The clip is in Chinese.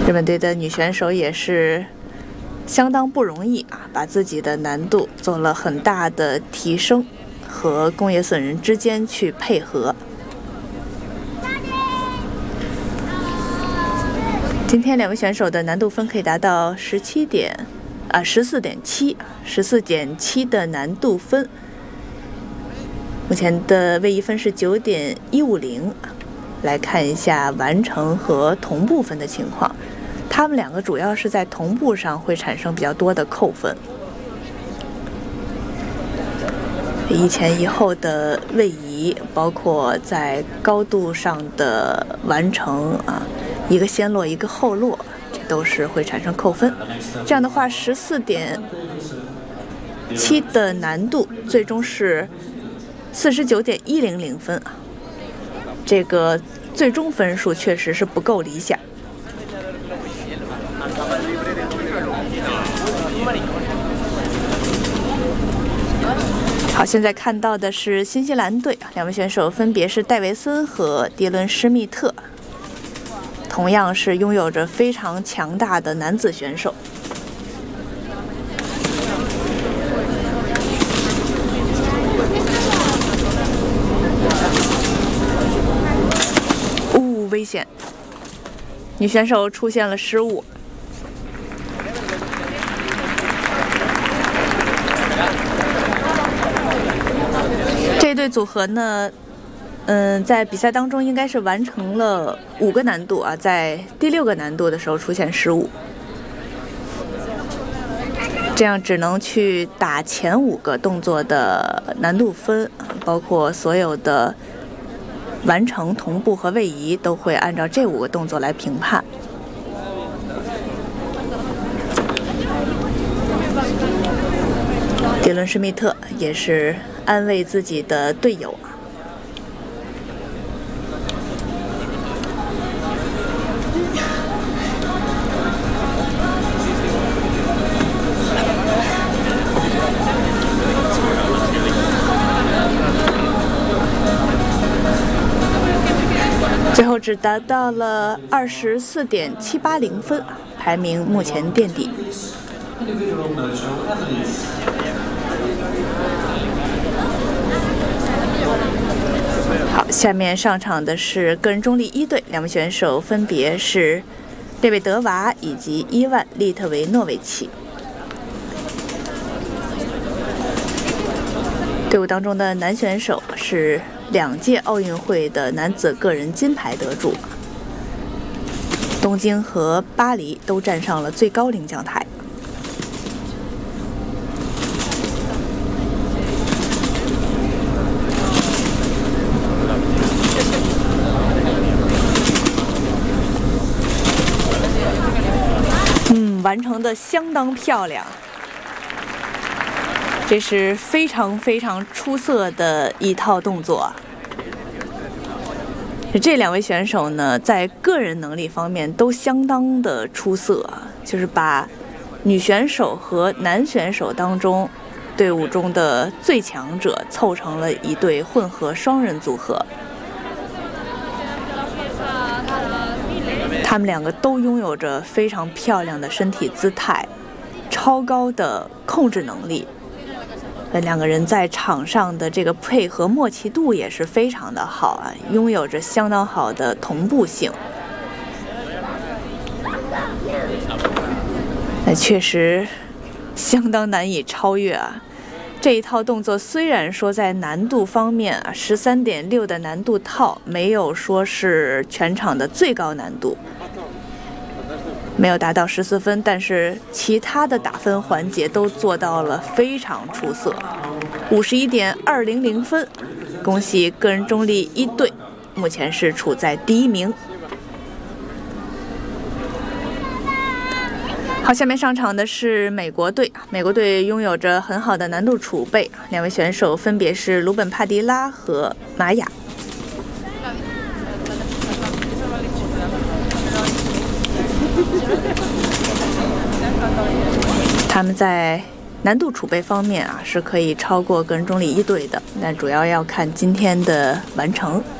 日本队的女选手也是相当不容易啊，把自己的难度做了很大的提升，和宫野隼人之间去配合。今天两位选手的难度分可以达到14.7的难度分。目前的位移分是9.150。来看一下完成和同步分的情况，他们两个主要是在同步上会产生比较多的扣分。一前一后的位移，包括在高度上的完成啊，一个先落一个后落，这都是会产生扣分。这样的话，14.7的难度最终是49.100分啊。这个最终分数确实是不够理想。好，现在看到的是新西兰队，两位选手分别是戴维森和迪伦施密特，同样是拥有着非常强大的男子选手。危险！女选手出现了失误。这对组合呢，在比赛当中应该是完成了5个难度啊，在第6个难度的时候出现失误，这样只能去打前5个动作的难度分，包括所有的完成、同步和位移都会按照这5个动作来评判。迪伦施密特也是安慰自己的队友。最后只达到了24.780分，排名目前垫底。好，下面上场的是个人中立1队，两位选手分别是列维德娃以及伊万·利特维诺维奇。队伍当中的男选手是2届奥运会的男子个人金牌得主，东京和巴黎都站上了最高领奖台。完成的相当漂亮。这是非常非常出色的一套动作。这2位选手呢，在个人能力方面都相当的出色，就是把女选手和男选手当中队伍中的最强者凑成了一对混合双人组合。他们2个都拥有着非常漂亮的身体姿态，超高的控制能力。2个人在场上的这个配合默契度也是非常的好啊，拥有着相当好的同步性。确实相当难以超越啊！这一套动作虽然说在难度方面啊，13.6的难度套没有说是全场的最高难度，没有达到14分，但是其他的打分环节都做到了非常出色，51.200分，恭喜个人中立1队，目前是处在第1名。好，下面上场的是美国队。美国队拥有着很好的难度储备，2位选手分别是鲁本·帕迪拉和玛雅。他们在难度储备方面啊，是可以超过个人中立1队的，但主要要看今天的完成。